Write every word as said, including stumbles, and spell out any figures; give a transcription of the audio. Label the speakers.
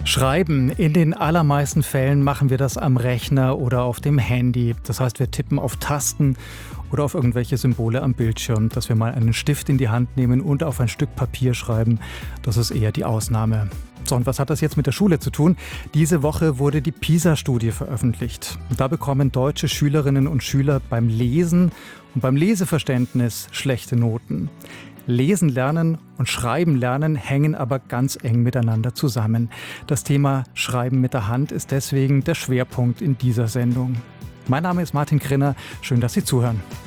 Speaker 1: Schreiben. In den allermeisten Fällen machen wir das am Rechner oder auf dem Handy. Das heißt, wir tippen auf Tasten oder auf irgendwelche Symbole am Bildschirm. Dass wir mal einen Stift in die Hand nehmen und auf ein Stück Papier schreiben, das ist eher die Ausnahme. So, und was hat das jetzt mit der Schule zu tun? Diese Woche wurde die PISA-Studie veröffentlicht. Da bekommen deutsche Schülerinnen und Schüler beim Lesen und beim Leseverständnis schlechte Noten. Lesen lernen und Schreiben lernen hängen aber ganz eng miteinander zusammen. Das Thema Schreiben mit der Hand ist deswegen der Schwerpunkt in dieser Sendung. Mein Name ist Martin Grinner. Schön, dass Sie zuhören.